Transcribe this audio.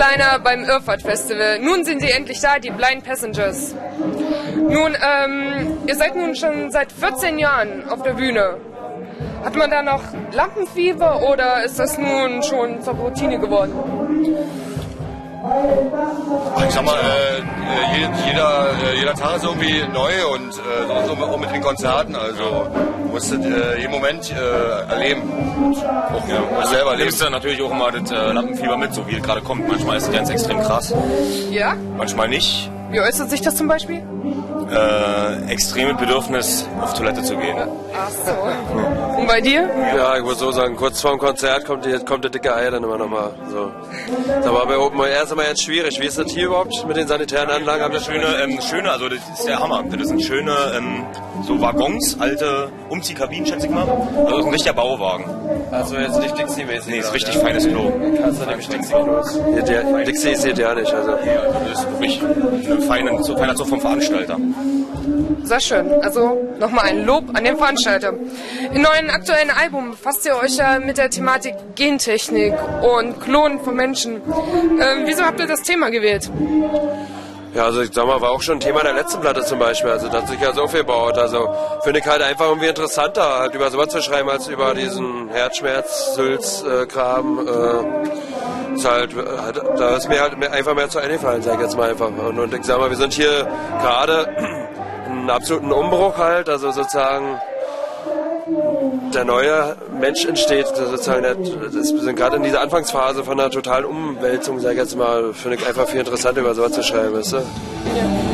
Headliner beim Irrfahrt Festival. Nun sind sie endlich da, die Blind Passengers. Nun, ihr seid nun schon seit 14 Jahren auf der Bühne. Hat man da noch Lampenfieber oder ist das nun schon zur Routine geworden? Ich sag mal, jeder Tag ist irgendwie neu und so auch mit den Konzerten, also musst du jeden Moment erleben. Auch selber erleben. Du natürlich auch immer das Lampenfieber mit, so wie es gerade kommt. Manchmal ist es ganz extrem krass. Ja? Manchmal nicht. Wie äußert sich das zum Beispiel? Extreme Bedürfnis, auf Toilette zu gehen. Ach so. Und bei dir? Ja, ich muss so sagen, kurz vorm Konzert kommt der dicke Eier dann immer nochmal. So. Das war bei Open Air immer jetzt schwierig. Wie ist das hier überhaupt mit den sanitären Anlagen? Schöne, also das ist der Hammer. Das sind schöne so Waggons, alte Umziehkabinen, schätze ich mal. Also das ist ein richtiger Bauwagen. Also jetzt nicht Dixie-mäßig? Nee, ist richtig feines Klo. Kannst du nämlich Dixie-Klos. Dixie ist hier ja nicht. Also. Ja, das ist wirklich ein feiner Zug vom Veranstalter. Sehr schön. Also nochmal ein Lob an den Veranstalter. Im neuen aktuellen Album befasst ihr euch ja mit der Thematik Gentechnik und Klonen von Menschen. Wieso habt ihr das Thema gewählt? Ja, also ich sag mal, war auch schon ein Thema der letzten Platte zum Beispiel. Also da hat sich ja so viel gebaut. Also finde ich halt einfach irgendwie interessanter, halt über sowas zu schreiben, als über diesen Herzschmerz, Sülz-Kram. Ist halt, da ist mir halt einfach mehr zu eingefallen, sag ich jetzt mal einfach. Und ich sag mal, wir sind hier gerade einen absoluten Umbruch halt, also sozusagen der neue Mensch entsteht, sozusagen, wir sind gerade in dieser Anfangsphase von einer totalen Umwälzung, sag ich jetzt mal, finde ich einfach viel interessanter über sowas zu schreiben, weißt du? Ja.